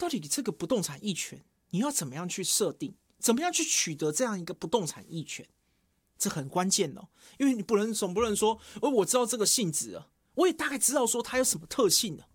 到底这个不动产役权你要怎么样去设定，怎么样去取得这样一个不动产役权，这很关键哦。因为你总不能说，我知道这个性质啊，我也大概知道说它有什么特性的，